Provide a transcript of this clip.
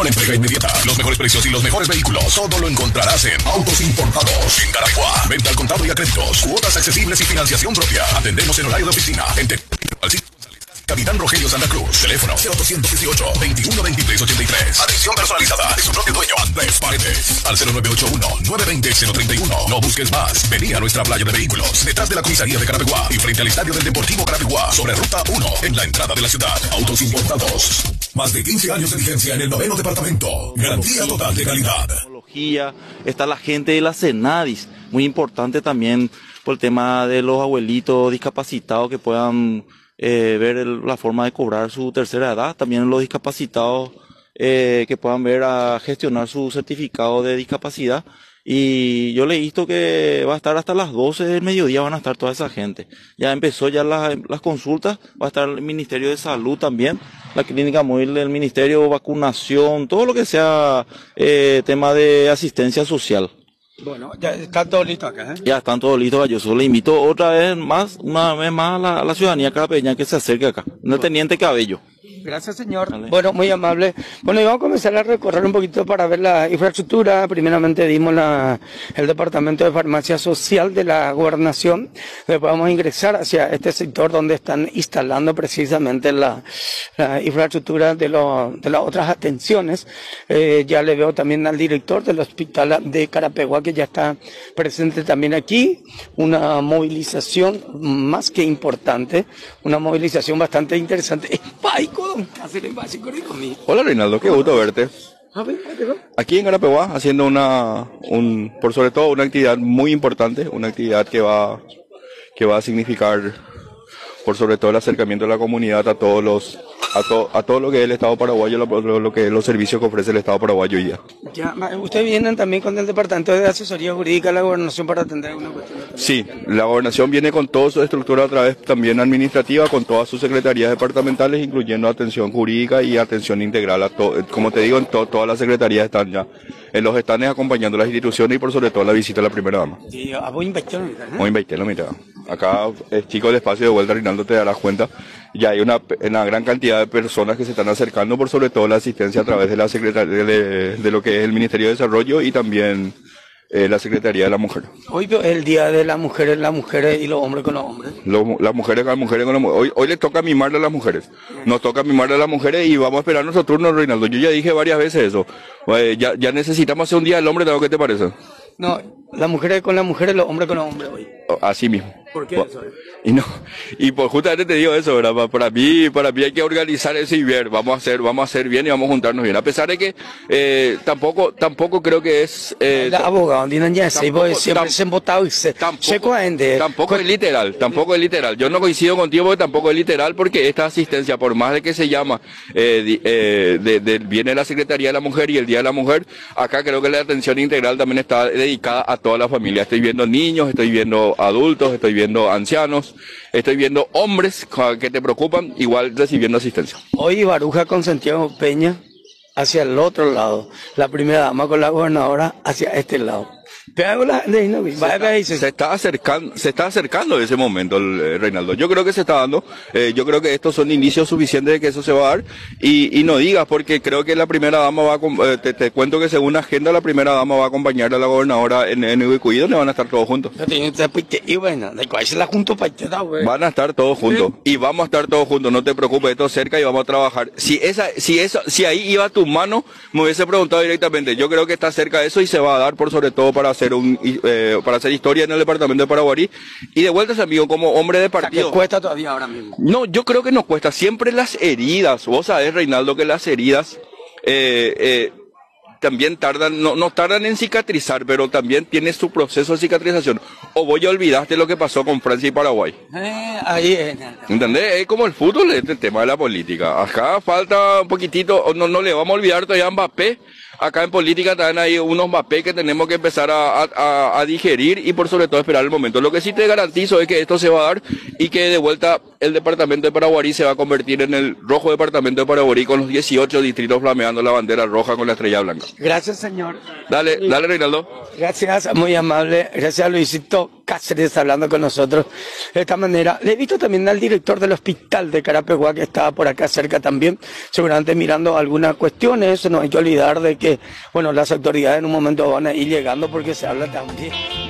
Entrega inmediata, los mejores precios y los mejores vehículos. Todo lo encontrarás en Autos Importados. En Caraguá, venta al contado y a créditos, cuotas accesibles y financiación propia. Atendemos en horario de oficina. Capitán Rogelio Santa Cruz. Teléfono 0818 21 23 83. Atención personalizada de su propio dueño, Andrés Paredes. Al 0981 920 031. No busques más. Vení a nuestra playa de vehículos, detrás de la comisaría de Carapeguá y frente al estadio del Deportivo Carapeguá, sobre Ruta 1, en la entrada de la ciudad. Autos Importados. Más de 15 años de vigencia en el 9º departamento. Garantía total de calidad. Está la gente de la Senadis, muy importante también por el tema de los abuelitos discapacitados que puedan ver la forma de cobrar su tercera edad, también los discapacitados que puedan ver a gestionar su certificado de discapacidad. Y yo le he visto que va a estar hasta las 12 del mediodía, van a estar toda esa gente. Ya empezó ya las consultas, va a estar el Ministerio de Salud también, la clínica móvil del Ministerio, vacunación, todo lo que sea tema de asistencia social. Bueno, ya están todos listos acá, ¿eh? Ya están todos listos. Yo solo le invito una vez más a la ciudadanía carapeña que se acerque acá. No, Teniente Cabello. Gracias, señor. Vale. Bueno, muy amable. Bueno, y vamos a comenzar a recorrer un poquito para ver la infraestructura. Primeramente vimos el Departamento de Farmacia Social de la Gobernación. Después vamos a ingresar hacia este sector donde están instalando precisamente la infraestructura de las otras atenciones. Ya le veo también al director del Hospital de Carapeguá que ya está presente también aquí. Una movilización más que importante, una movilización bastante interesante. Hola Reinaldo, qué gusto verte. Aquí en Carapeguá haciendo por sobre todo una actividad muy importante, una actividad que va a significar por sobre todo el acercamiento de la comunidad a todo lo que es el Estado paraguayo, lo que es los servicios que ofrece el Estado paraguayo hoy día. Ya, ¿ustedes vienen también con el Departamento de Asesoría Jurídica de la Gobernación para atender una cuestión? Sí, la Gobernación viene con toda su estructura a través también administrativa, con todas sus secretarías departamentales, incluyendo atención jurídica y atención integral. Como te digo, en todas las secretarías están ya en los stands acompañando las instituciones y por sobre todo la visita a la primera dama. Sí, voy a invitarlo, ¿eh? Voy a invitarlo, mira. Acá es chico el espacio de vuelta, Reinaldo, te darás cuenta. Ya hay una gran cantidad de personas que se están acercando, por sobre todo la asistencia a través de la Secretaría de lo que es el Ministerio de Desarrollo y también la Secretaría de la Mujer. Hoy es el Día de las Mujeres y los hombres con los hombres. Las mujeres con las mujeres con las mujeres. Hoy les toca mimarle a las mujeres. Nos toca mimarle a las mujeres y vamos a esperar nuestro turno, Reinaldo. Yo ya dije varias veces eso. Ya necesitamos hacer un Día del Hombre, ¿qué te parece? No, las mujeres con las mujeres, los hombres con los hombres hoy. Así mismo. ¿Por qué eso? Y pues justamente te digo eso, ¿verdad? Para mí hay que organizar eso y ver, vamos a hacer bien y vamos a juntarnos bien. A pesar de que tampoco creo que es abogado, siempre se han votado y tampoco es literal. Yo no coincido contigo porque tampoco es literal, porque esta asistencia, por más de que se llama viene la Secretaría de la Mujer y el Día de la Mujer, acá creo que la atención integral también está dedicada a toda la familia. Estoy viendo niños, estoy viendo adultos, estoy viendo ancianos, estoy viendo hombres que te preocupan, igual recibiendo asistencia. Hoy Baruja con Santiago Peña hacia el otro lado, la primera dama con la gobernadora hacia este lado. Se está acercando ese momento, Reinaldo. Yo creo que se está dando. Yo creo que estos son indicios suficientes de que eso se va a dar. Y no digas, porque creo que la primera dama te cuento que según la agenda, la primera dama va a acompañar a la gobernadora en Ubicuí, donde van a estar todos juntos. Van a estar todos juntos. Y vamos a estar todos juntos, no te preocupes, esto es cerca y vamos a trabajar. Si ahí iba tu mano, me hubiese preguntado directamente. Yo creo que está cerca de eso y se va a dar por sobre todo para hacer historia en el departamento de Paraguarí. Y de vuelta, amigo, como hombre de partido. ¿Qué cuesta todavía ahora mismo? No, yo creo que nos cuesta. Siempre las heridas, vos sabés, Reinaldo, que las heridas también tardan, no tardan en cicatrizar, pero también tiene su proceso de cicatrización. O vos ya olvidaste lo que pasó con Francia y Paraguay. Ahí es. ¿Entendés? Es como el fútbol, este tema de la política. Acá falta un poquitito, no le vamos a olvidar todavía a Mbappé. Acá en política también hay unos Mbappé que tenemos que empezar a digerir y por sobre todo esperar el momento. Lo que sí te garantizo es que esto se va a dar y que de vuelta el departamento de Paraguarí se va a convertir en el rojo departamento de Paraguarí con los 18 distritos flameando la bandera roja con la estrella blanca. Gracias, señor. Dale, Reinaldo. Gracias, muy amable. Gracias, Luisito. Cáceres hablando con nosotros de esta manera. Le he visto también al director del hospital de Carapeguá, que estaba por acá cerca también, seguramente mirando algunas cuestiones. No hay que olvidar de que, bueno, las autoridades en un momento van a ir llegando porque se habla también